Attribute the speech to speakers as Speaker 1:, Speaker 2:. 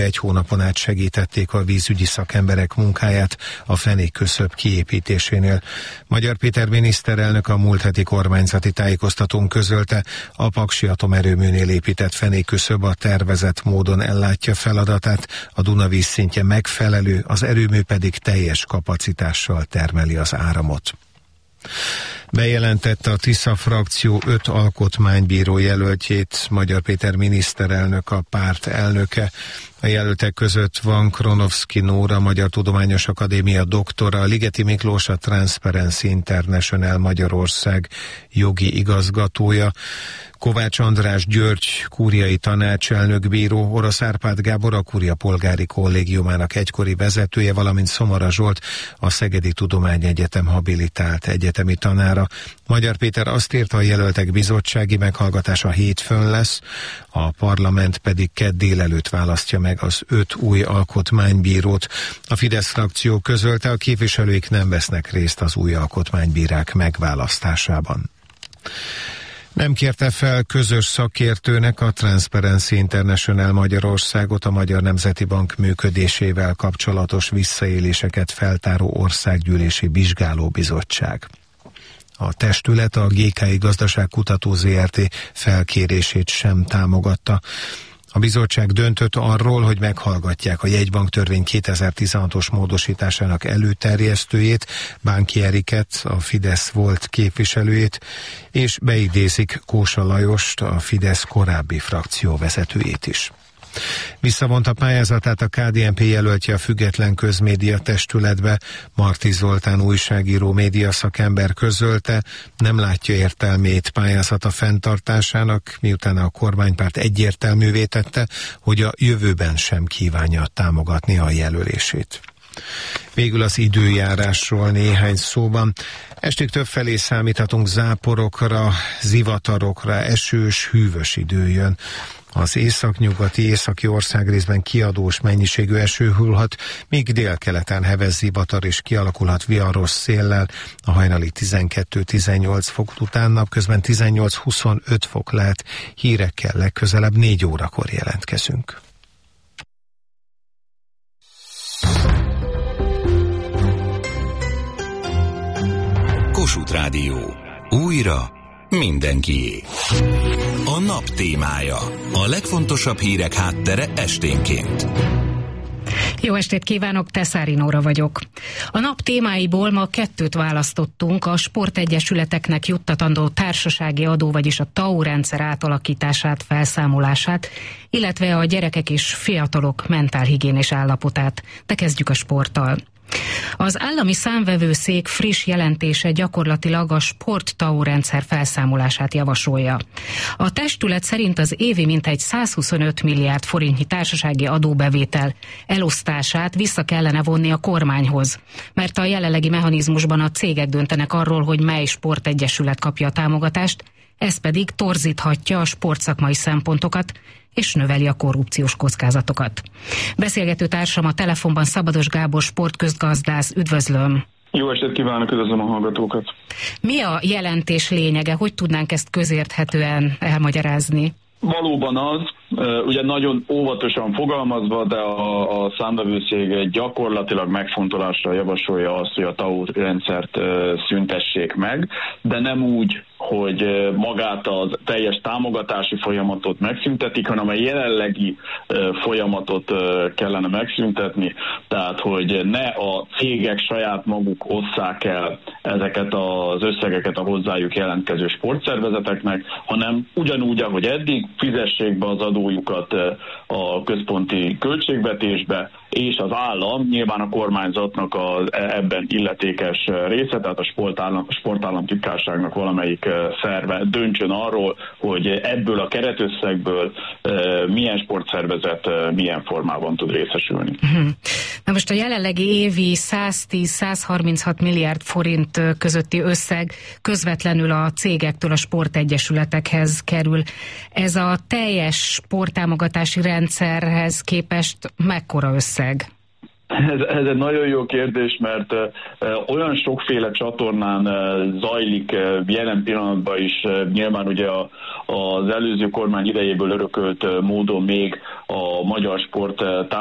Speaker 1: Egy hónapon át segítették a vízügyi szakemberek munkáját a fenékküszöb kiépítésénél. Magyar Péter miniszterelnök a múlt heti kormányzati tájékoztatón közölte, a paksi atomerőműnél épített fenékküszöb a tervezett módon ellátja feladatát, a Duna vízszintje megfelelő, az erőmű pedig teljes kapacitással termeli az áramot. Bejelentette a Tisza frakció 5 alkotmánybíró jelöltjét Magyar Péter miniszterelnök, a párt elnöke. A jelöltek között van Kronovszki Nóra, Magyar Tudományos Akadémia doktora, Ligeti Miklós, a Transparency International Magyarország jogi igazgatója, Kovács András György, kúriai tanácselnökbíró, Orosz Árpád Gábor, a Kúria Polgári Kollégiumának egykori vezetője, valamint Szomara Zsolt, a Szegedi Tudományegyetem habilitált egyetemi tanára. Magyar Péter azt írta, a jelöltek bizottsági meghallgatása hétfőn lesz, a parlament pedig kedd délelőtt választja meg az 5 új alkotmánybírót. A Fidesz frakció közölte, a képviselőik nem vesznek részt az új alkotmánybírák megválasztásában. Nem kérte fel közös szakértőnek a Transparency International Magyarországot a Magyar Nemzeti Bank működésével kapcsolatos visszaéléseket feltáró országgyűlési vizsgálóbizottság. A testület a GKI Gazdaságkutató Zrt. Felkérését sem támogatta. A bizottság döntött arról, hogy meghallgatják a jegybanktörvény 2016-os módosításának előterjesztőjét, Bánki Eriket, a Fidesz volt képviselőjét, és beidézik Kósa Lajost, a Fidesz korábbi frakcióvezetőjét is. Visszavonta pályázatát a KDNP jelöltje a Független Közmédia Testületbe. Marti Zoltán újságíró, médiaszakember közölte, nem látja értelmét pályázata fenntartásának, miután a kormánypárt egyértelművé tette, hogy a jövőben sem kívánja támogatni a jelölését. Végül az időjárásról néhány szóban. Estig többfelé számíthatunk záporokra, zivatarokra, esős, hűvös idő jön. Az északnyugati, északi országrészben kiadós mennyiségű eső hullhat, míg délkeleten heves zivatar és kialakulhat viharos széllel, a hajnali 12-18 fok után napközben 18-25 fok lehet. Hírekkel legközelebb 4 órakor jelentkezünk.
Speaker 2: Kossuth Rádió. Újra mindenkié. A nap témája. A legfontosabb hírek háttere esténként.
Speaker 3: Jó estét kívánok, Teszári Nóra vagyok. A nap témáiból ma 2 választottunk: a sportegyesületeknek juttatandó társasági adó, vagyis a TAO rendszer átalakítását, felszámolását, illetve a gyerekek és fiatalok mentálhigiénés állapotát. De kezdjük a sporttal. Az állami számvevőszék friss jelentése gyakorlatilag a sport-TAO rendszer felszámolását javasolja. A testület szerint az évi mintegy 125 milliárd forintnyi társasági adóbevétel elosztását vissza kellene vonni a kormányhoz, mert a jelenlegi mechanizmusban a cégek döntenek arról, hogy mely sportegyesület kapja a támogatást, ez pedig torzíthatja a sportszakmai szempontokat, és növeli a korrupciós kockázatokat. Beszélgető társam a telefonban Szabados Gábor sportközgazdász. Üdvözlöm!
Speaker 4: Jó estét kívánok, üdvözlöm a hallgatókat!
Speaker 3: Mi a jelentés lényege? Hogy tudnánk ezt közérthetően elmagyarázni?
Speaker 4: Valóban az, ugye nagyon óvatosan fogalmazva, de a számvevőszék gyakorlatilag megfontolásra javasolja azt, hogy a TAO rendszert szüntessék meg, de nem úgy, hogy magát a teljes támogatási folyamatot megszüntetik, hanem a jelenlegi folyamatot kellene megszüntetni, tehát hogy ne a cégek saját maguk osszák el ezeket az összegeket a hozzájuk jelentkező sportszervezeteknek, hanem ugyanúgy, ahogy eddig, fizessék be az adójukat a központi költségvetésbe, és az állam, nyilván a kormányzatnak ebben illetékes része, tehát a sportállamtitkárságnak valamelyik szerve döntsön arról, hogy ebből a keretösszegből milyen sportszervezet milyen formában tud részesülni.
Speaker 3: Na most a jelenlegi évi 110-136 milliárd forint közötti összeg közvetlenül a cégektől a sportegyesületekhez kerül. Ez a teljes sporttámogatási rendszerhez képest mekkora összeg?
Speaker 4: Ez egy nagyon jó kérdés, mert olyan sokféle csatornán zajlik jelen pillanatban is, nyilván ugye az előző kormány idejéből örökölt módon még a magyar sport